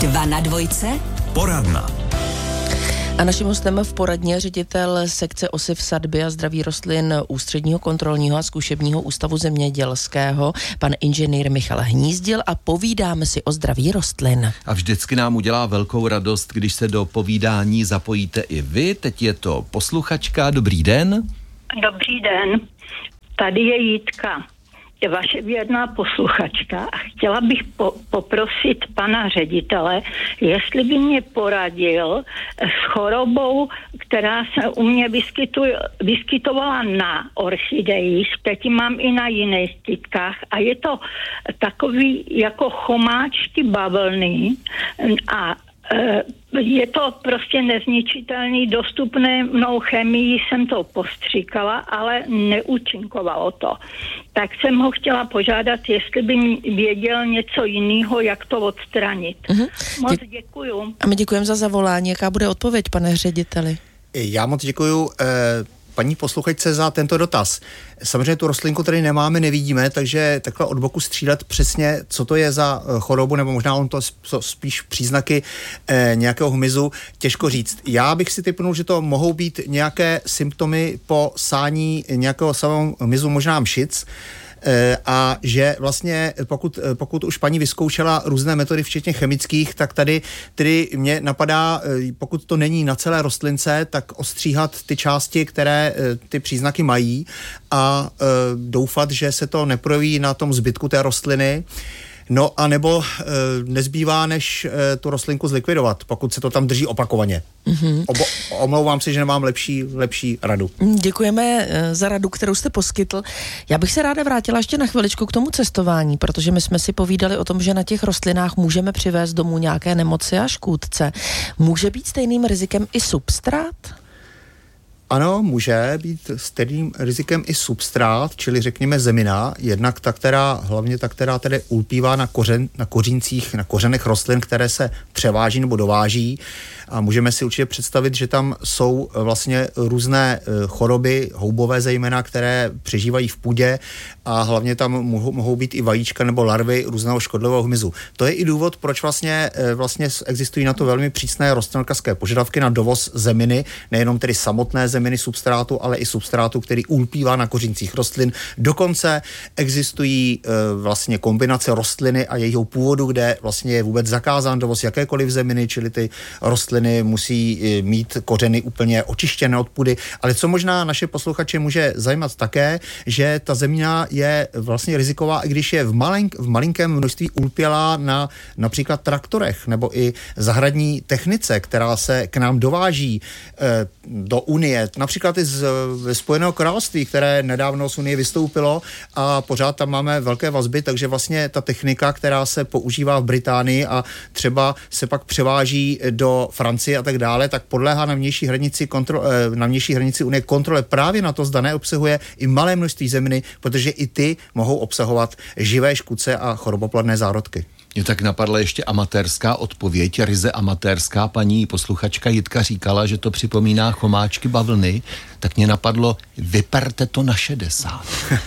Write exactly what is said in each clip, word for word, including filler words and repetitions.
Dva na dvojce. Poradna. A naším hostem v poradně ředitel sekce osiv sadby a zdraví rostlin Ústředního kontrolního a zkušebního ústavu zemědělského, pan inženýr Michal Hnízdil, a povídáme si o zdraví rostlin. A vždycky nám udělá velkou radost, když se do povídání zapojíte i vy. Teď je to posluchačka. Dobrý den. Dobrý den. Tady je Jitka, je vaše věrná posluchačka, a chtěla bych po- poprosit pana ředitele, jestli by mě poradil s chorobou, která se u mě vyskytuje, vyskytovala na orchidejích, teď mám i na jiných kytkách, a je to takový jako chomáčky bavlny a je to prostě nezničitelný, dostupné mnou chemii, jsem to postříkala, ale neúčinkovalo to. Tak jsem ho chtěla požádat, jestli by věděl něco jiného, jak to odstranit. Uh-huh. Moc Dě- děkuju. A my děkujeme za zavolání. Jaká bude odpověď, pane řediteli? Já moc děkuju eh, paní posluchačce za tento dotaz. Samozřejmě tu rostlinku tady nemáme, nevidíme, takže takhle od boku střílet přesně, co to je za chorobu, nebo možná on to spíš příznaky eh, nějakého hmyzu, těžko říct. Já bych si tipnul, že to mohou být nějaké symptomy po sání nějakého samého hmyzu, možná mšic, a že vlastně pokud, pokud už paní vyzkoušela různé metody, včetně chemických, tak tady tedy mě napadá, pokud to není na celé rostlince, tak ostříhat ty části, které ty příznaky mají, a doufat, že se to neprojeví na tom zbytku té rostliny. No a nebo e, nezbývá, než e, tu rostlinku zlikvidovat, pokud se to tam drží opakovaně. Mm-hmm. Obo, omlouvám se, že nemám lepší, lepší radu. Děkujeme e, za radu, kterou jste poskytl. Já bych se ráda vrátila ještě na chviličku k tomu cestování, protože my jsme si povídali o tom, že na těch rostlinách můžeme přivést domů nějaké nemoci a škůdce. Může být stejným rizikem i substrát? Ano, může být stejným rizikem i substrát, čili řekněme zemina, jednak ta, která, hlavně ta, která tedy ulpívá na, kořen, na koříncích, na kořenech rostlin, které se převáží nebo dováží, a můžeme si určitě představit, že tam jsou vlastně různé choroby, houbové zejména, které přežívají v půdě, a hlavně tam mohou, mohou být i vajíčka nebo larvy různého škodlivého hmyzu. To je i důvod, proč vlastně, vlastně existují na to velmi přísné rostlinolékařské požadavky na dovoz zeminy, nejenom tedy samotné zeminy substrátu, ale i substrátu, který ulpívá na koříncích rostlin. Dokonce existují vlastně kombinace rostliny a jejího původu, kde vlastně je vůbec zakázán dovoz jakékoliv zeminy, čili ty rostliny musí mít kořeny úplně očištěné od půdy. Ale co možná naše posluchače může zajímat také, že ta zemina je vlastně riziková, i když je v, malink, v malinkém množství ulpělá na například traktorech nebo i zahradní technice, která se k nám dováží eh, do Unie. Například i z Spojeného království, které nedávno z Unie vystoupilo, a pořád tam máme velké vazby, takže vlastně ta technika, která se používá v Británii a třeba se pak převáží do Francie a tak dále, tak podléhá na vnější hranici, kontro, na vnější hranici Unie kontrole právě na to, zda neobsahuje i malé množství zeminy, protože i ty mohou obsahovat živé škůdce a chorobopladné zárodky. Mě tak napadla ještě amatérská odpověď, ryze amatérská. Paní posluchačka Jitka říkala, že to připomíná chomáčky bavlny, tak mě napadlo, vyperte to na šedesát.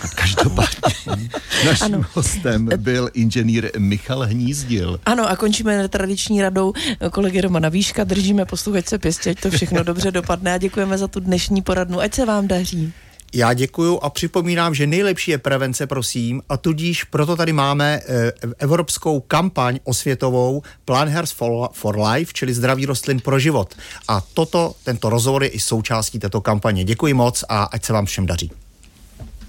Každopádně naším ano. hostem byl inženýr Michal Hnízdil. Ano, a končíme netradiční radou kolegy Romana Víška. Držíme posluchačce pěstě, ať to všechno dobře dopadne, a děkujeme za tu dnešní poradnu. Ať se vám daří. Já děkuju a připomínám, že nejlepší je prevence, prosím, a tudíž proto tady máme e, evropskou kampaň osvětovou Plant Health for, for Life, čili zdraví rostlin pro život. A toto, tento rozhovor je i součástí této kampaně. Děkuji moc a ať se vám všem daří.